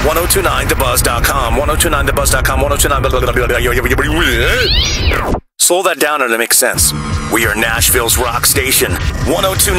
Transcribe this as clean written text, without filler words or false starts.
1029thebuzz.com. 1029thebuzz.com. 1029. Slow that down and it makes sense. We are Nashville's rock station. 1029